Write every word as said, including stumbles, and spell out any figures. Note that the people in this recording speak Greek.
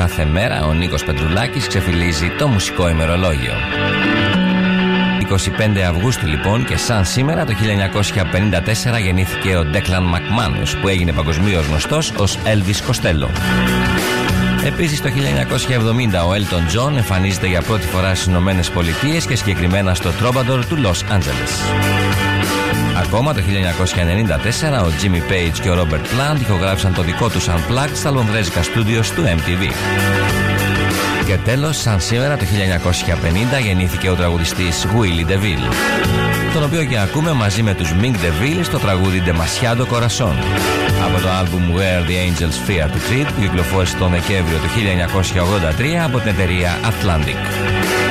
κάθε μέρα ο Νίκος Πετρουλάκης ξεφυλίζει το μουσικό ημερολόγιο. είκοσι πέντε Αυγούστου λοιπόν και σαν σήμερα το χίλια εννιακόσια πενήντα τέσσερα γεννήθηκε ο Ντέκλαν Μακμάνους, που έγινε παγκοσμίως γνωστός ως Elvis Costello. Επίσης το χίλια εννιακόσια εβδομήντα ο Elton John εμφανίζεται για πρώτη φορά στις Ηνωμένες Πολιτείες και συγκεκριμένα στο Troubadour του Λος Άντζελες. Ακόμα το χίλια εννιακόσια ενενήντα τέσσερα ο Jimmy Page και ο Robert Plant ηχογράφησαν το δικό τους Unplugged στα λονδρέζικα studios του εμ τι βι. Και τέλος, σαν σήμερα το χίλια εννιακόσια πενήντα γεννήθηκε ο τραγουδιστής Willie DeVille, τον οποίο και ακούμε μαζί με τους Mink DeVille στο τραγούδι Demasiado Corazón από το άλμπουμ Where the Angels Fear to Tread, που κυκλοφόρησε τον Δεκέμβριο του χίλια εννιακόσια ογδόντα τρία από την εταιρεία Atlantic.